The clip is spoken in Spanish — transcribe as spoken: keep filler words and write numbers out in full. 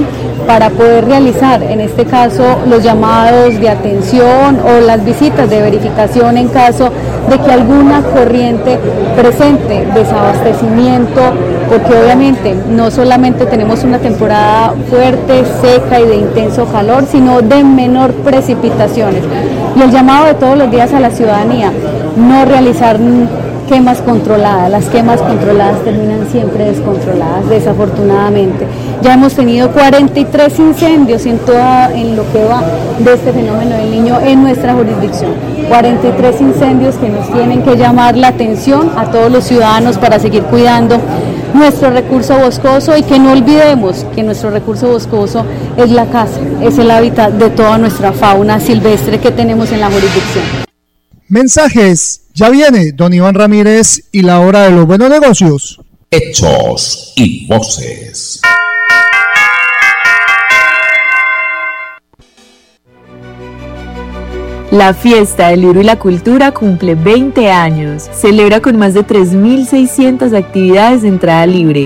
para poder realizar, en este caso, los llamados de atención o las visitas de verificación en caso de que alguna corriente presente desabastecimiento, porque obviamente no solamente tenemos una temporada fuerte, seca y de intenso calor, sino de menor precipitaciones. Y el llamado de todos los días a la ciudadanía, no realizar quemas controladas. Las quemas controladas terminan siempre descontroladas, desafortunadamente. Ya hemos tenido cuarenta y tres incendios en, toda, en lo que va de este fenómeno del Niño en nuestra jurisdicción. cuarenta y tres incendios que nos tienen que llamar la atención a todos los ciudadanos para seguir cuidando nuestro recurso boscoso, y que no olvidemos que nuestro recurso boscoso es la casa, es el hábitat de toda nuestra fauna silvestre que tenemos en la jurisdicción. Mensajes. Ya viene don Iván Ramírez y la hora de los buenos negocios. Hechos y voces. La Fiesta del Libro y la Cultura cumple veinte años. Celebra con más de tres mil seiscientas actividades de entrada libre.